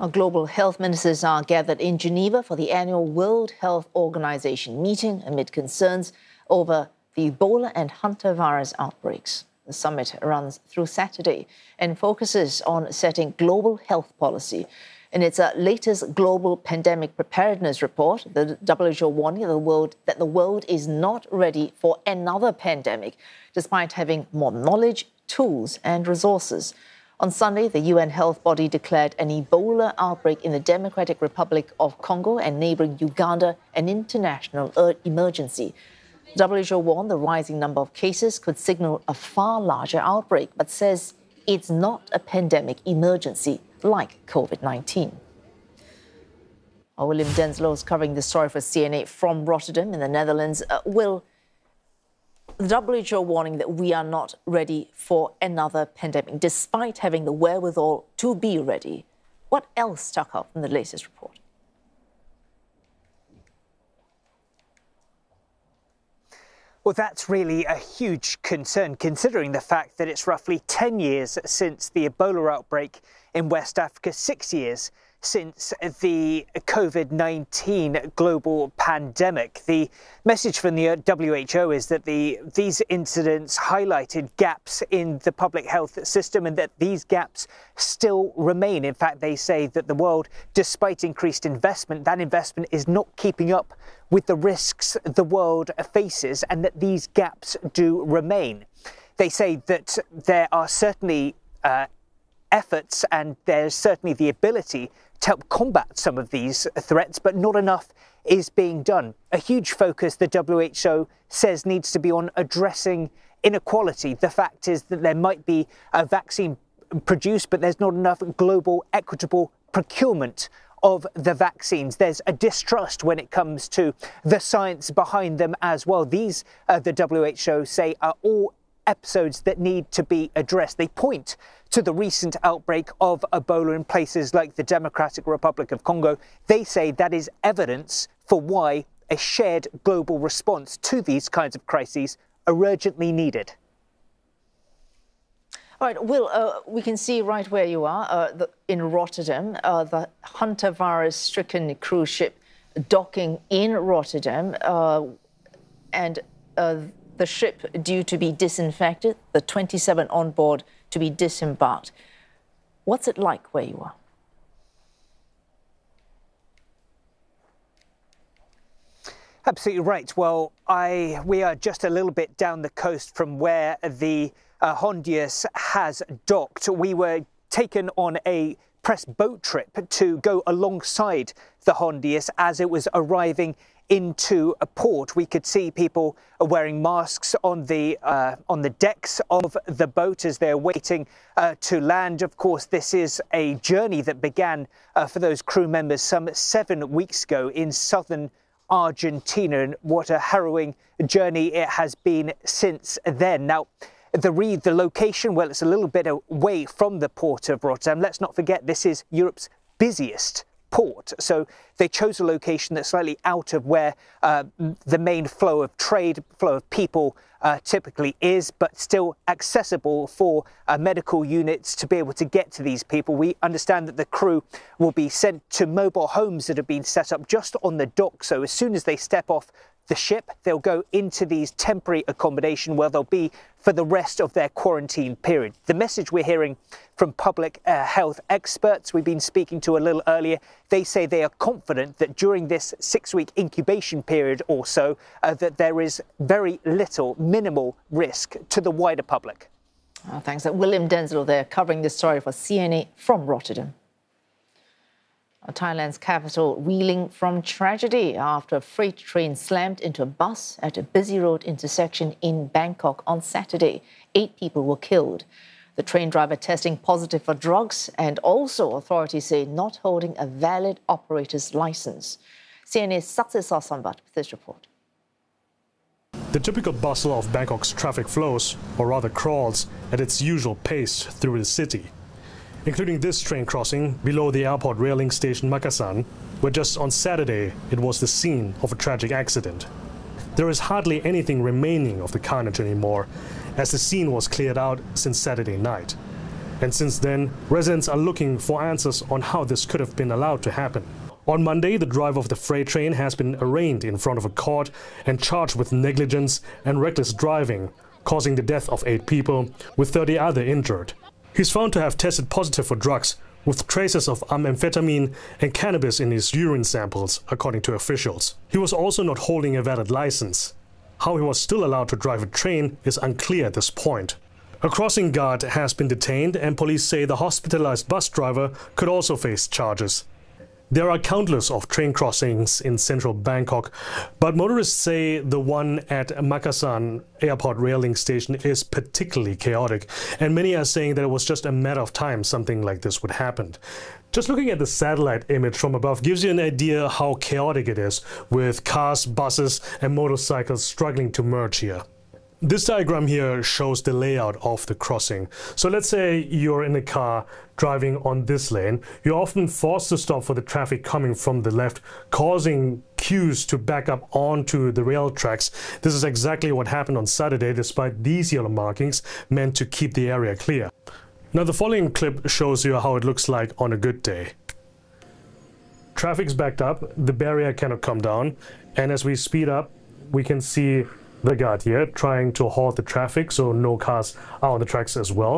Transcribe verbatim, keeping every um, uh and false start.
Our global health ministers are gathered in Geneva for the annual World Health Organization meeting amid concerns over the Ebola and hantavirus outbreaks. The summit runs through Saturday and focuses on setting global health policy. In its uh, latest global pandemic preparedness report, the W H O warning the world that the world is not ready for another pandemic, despite having more knowledge, tools and resources. On Sunday, the U N health body declared an Ebola outbreak in the Democratic Republic of Congo and neighboring Uganda an international emergency. The W H O warned the rising number of cases could signal a far larger outbreak, but says it's not a pandemic emergency like COVID nineteen. Well, William Denzlo is covering the story for C N A from Rotterdam in the Netherlands. Uh, Will, the W H O warning that we are not ready for another pandemic, despite having the wherewithal to be ready. What else stuck out from the latest report? Well, that's really a huge concern, considering the fact that it's roughly ten years since the Ebola outbreak in West Africa, six years since the COVID nineteen global pandemic. The message from the W H O is that the, these incidents highlighted gaps in the public health system and that these gaps still remain. In fact, they say that the world, despite increased investment, that investment is not keeping up with the risks the world faces and that these gaps do remain. They say that there are certainly uh, efforts and there's certainly the ability to help combat some of these threats, but not enough is being done. A huge focus, the W H O says, needs to be on addressing inequality. The fact is that there might be a vaccine produced, but there's not enough global equitable procurement of the vaccines. There's a distrust when it comes to the science behind them as well. These, uh, the W H O say, are all episodes that need to be addressed. They point to the recent outbreak of Ebola in places like the Democratic Republic of Congo. They say that is evidence for why a shared global response to these kinds of crises are urgently needed. All right, Will, uh, we can see right where you are uh, the, in Rotterdam, uh, the hantavirus-stricken cruise ship docking in Rotterdam, uh, and uh, the ship due to be disinfected, the twenty-seven on board to be disembarked. What's it like where you are? Absolutely right. Well, I we are just a little bit down the coast from where the uh, Hondius has docked. We were taken on a press boat trip to go alongside the Hondius as it was arriving into a port. We could see people wearing masks on the uh, on the decks of the boat as they're waiting uh, to land. Of course, this is a journey that began uh, for those crew members some seven weeks ago in southern Argentina, and what a harrowing journey it has been since then. Now, the read the location, well, it's a little bit away from the port of Rotterdam. Let's not forget, this is Europe's busiest port. So they chose a location that's slightly out of where uh, the main flow of trade, flow of people uh, typically is, but still accessible for uh, medical units to be able to get to these people. We understand that the crew will be sent to mobile homes that have been set up just on the dock. So as soon as they step off the ship, they'll go into these temporary accommodation where they'll be for the rest of their quarantine period. The message we're hearing from public uh, health experts we've been speaking to a little earlier, they say they are confident that during this six-week incubation period or so, uh, that there is very little, minimal risk to the wider public. Oh, thanks. William Denzlo there covering this story for C N A from Rotterdam. Thailand's capital reeling from tragedy after a freight train slammed into a bus at a busy road intersection in Bangkok on Saturday. Eight people were killed. The train driver testing positive for drugs and also, authorities say, not holding a valid operator's license. C N A's Satsisa Sambat with this report. The typical bustle of Bangkok's traffic flows, or rather crawls, at its usual pace through the city, including this train crossing below the airport railing station Makassar, where just on Saturday it was the scene of a tragic accident. There is hardly anything remaining of the carnage anymore, as the scene was cleared out since Saturday night. And since then, residents are looking for answers on how this could have been allowed to happen. On Monday, the driver of the freight train has been arraigned in front of a court and charged with negligence and reckless driving, causing the death of eight people, with thirty other injured. He's found to have tested positive for drugs, with traces of amphetamine and cannabis in his urine samples, according to officials. He was also not holding a valid license. How he was still allowed to drive a train is unclear at this point. A crossing guard has been detained, and police say the hospitalized bus driver could also face charges. There are countless of train crossings in central Bangkok, but motorists say the one at Makassan Airport Railing Station is particularly chaotic, and many are saying that it was just a matter of time something like this would happen. Just looking at the satellite image from above gives you an idea how chaotic it is, with cars, buses and motorcycles struggling to merge here. This diagram here shows the layout of the crossing. So let's say you're in a car driving on this lane. You're often forced to stop for the traffic coming from the left, causing queues to back up onto the rail tracks. This is exactly what happened on Saturday, despite these yellow markings meant to keep the area clear. Now the following clip shows you how it looks like on a good day. Traffic's backed up, the barrier cannot come down, and as we speed up, we can see the guard here trying to halt the traffic so no cars are on the tracks as well.